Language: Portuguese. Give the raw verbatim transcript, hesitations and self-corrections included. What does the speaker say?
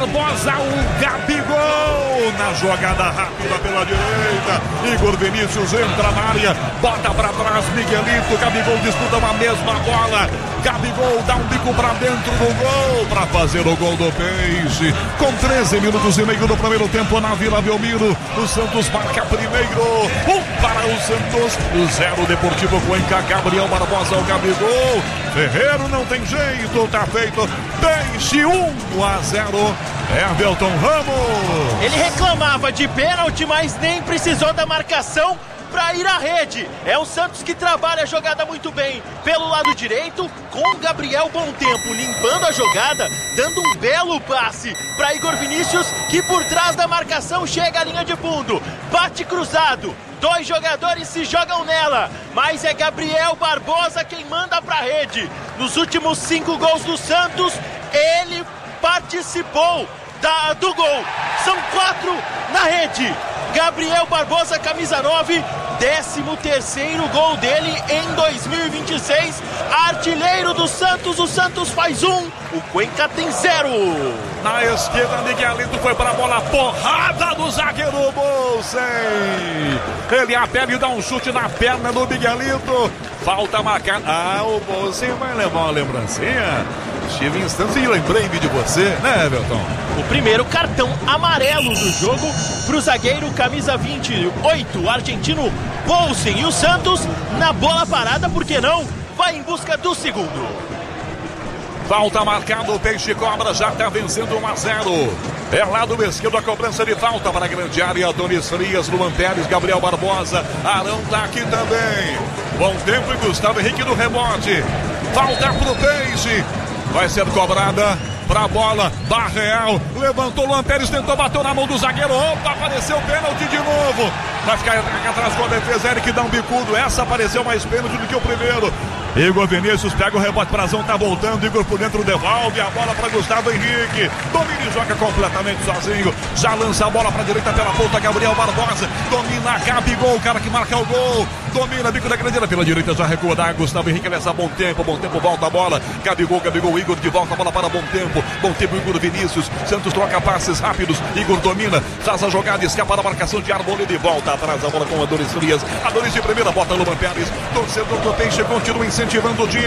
Barbosa, o Gabigol na jogada rápida pela direita. Igor Vinícius entra na área, bota pra trás Miguelito. Gabigol disputa uma mesma bola. Gabigol dá um bico pra dentro do gol para fazer o gol do Peixe. Com treze minutos e meio do primeiro tempo na Vila Belmiro, o Santos marca primeiro. Um para o Santos, zero Deportivo Cuenca. Gabriel Barbosa, o Gabigol. Ferreiro não tem jeito, tá feito. Peixe um a zero. Everton Ramos. Ele reclamava de pênalti, mas nem precisou da marcação para ir à rede. É o Santos que trabalha a jogada muito bem pelo lado direito, com Gabriel Bom Tempo limpando a jogada, dando um belo passe para Igor Vinícius, que por trás da marcação chega à linha de fundo, bate cruzado. Dois jogadores se jogam nela, mas é Gabriel Barbosa quem manda para a rede. Nos últimos cinco gols do Santos, ele participou da, do gol. São quatro na rede. Gabriel Barbosa, camisa nove, décimo terceiro gol dele em dois mil e vinte e seis. Artilheiro do Santos, o Santos faz um, o Cuenca tem zero. Na esquerda, Miguelito foi para a bola, porrada do zagueiro Bolsen. Ele apela e dá um chute na perna do Miguelito. Falta marcar. Ah, o Bolsen vai levar uma lembrancinha. Estive em instante e lembrei-me de você, né, Everton? O primeiro cartão amarelo do jogo para o zagueiro camisa vinte e oito, argentino Bolsen. E o Santos na bola parada, por que não? Vai em busca do segundo. Falta marcada, o Peixe Cobra já está vencendo um a zero. É lá do esquerdo a cobrança de falta para a grande área. Adonis Frias, Luan Pérez, Gabriel Barbosa. Arão está aqui também. Bom tempo e Gustavo Henrique no rebote. Falta para o Peixe. Vai ser cobrada pra bola. Barreal levantou, Luan Pérez tentou, bateu na mão do zagueiro. Opa, apareceu pênalti de novo. Vai ficar atrás com a defesa. Eric dá um bicudo. Essa apareceu mais pênalti do que o primeiro. Igor Vinícius pega o rebote, Prazão tá voltando, Igor por dentro devolve a bola para Gustavo Henrique, domina e joga completamente sozinho, já lança a bola para direita pela ponta, Gabriel Barbosa, domina Gabigol, o cara que marca o gol, domina, bico da grandeira pela direita, já recua da Gustavo Henrique, nessa Bom Tempo, Bom Tempo volta a bola, Gabigol, Gabigol, Igor de volta a bola para Bom Tempo, Bom Tempo, Igor Vinícius, Santos troca passes rápidos, Igor domina, faz a jogada, escapa da marcação de Arboleda e volta atrás a bola com Adonis Frias, Adonis de primeira, bota Luan Pérez, torcedor do Peixe continua incentivando o time.